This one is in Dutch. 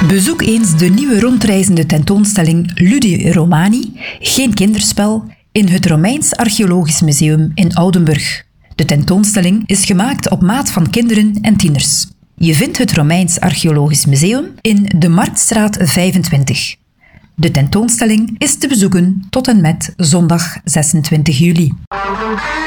Bezoek eens de nieuwe rondreizende tentoonstelling Ludi Romani, geen kinderspel, in het Romeins Archeologisch Museum in Oudenburg. De tentoonstelling is gemaakt op maat van kinderen en tieners. Je vindt het Romeins Archeologisch Museum in de Marktstraat 25. De tentoonstelling is te bezoeken tot en met zondag 26 juli.